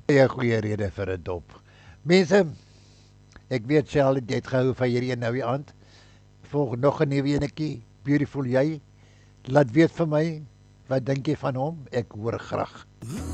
'n goeie rede vir 'n dop. Mense, ek weet Charlotte, jy het gehou van hierdie een nou die aand. Volg nog 'n nuwe enetjie, Beautiful jy. Laat weet vir my, wat dink jy van hom? Ek hoor graag.